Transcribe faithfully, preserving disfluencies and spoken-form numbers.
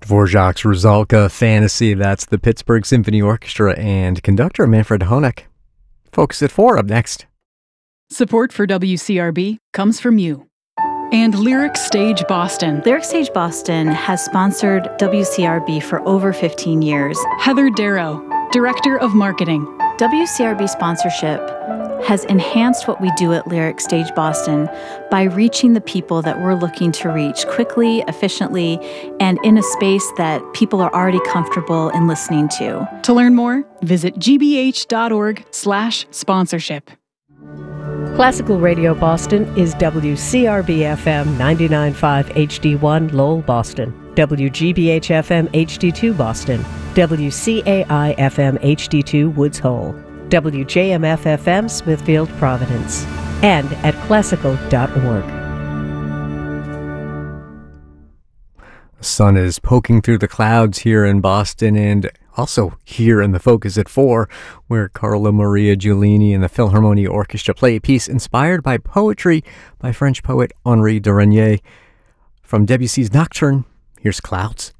Dvorak's Rusalka Fantasy. That's the Pittsburgh Symphony Orchestra and conductor Manfred Honeck. Focus at four up next. Support for W C R B comes from you. And Lyric Stage Boston. Lyric Stage Boston has sponsored W C R B for over fifteen years. Heather Darrow, Director of Marketing. W C R B sponsorship has enhanced what we do at Lyric Stage Boston by reaching the people that we're looking to reach quickly, efficiently, and in a space that people are already comfortable in listening to. To learn more, visit gbh.org slash sponsorship. Classical Radio Boston is W C R B F M ninety-nine point five H D one Lowell, Boston, W G B H F M H D two Boston, W C A I F M H D two Woods Hole, W J M F F M Smithfield, Providence, and at classical dot org. The sun is poking through the clouds here in Boston and also here in the Focus at four, where Carla Maria Giulini and the Philharmonia Orchestra play a piece inspired by poetry by French poet Henri de Regnier. From Debussy's Nocturne, here's Clouds.